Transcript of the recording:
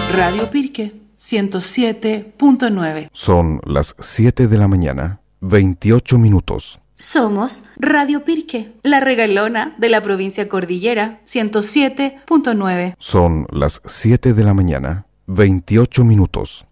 Radio Pirque 107.9. Son las 7 de la mañana, 28 minutos. Somos Radio Pirque, la regalona de la provincia Cordillera 107.9. Son las 7 de la mañana, 28 minutos.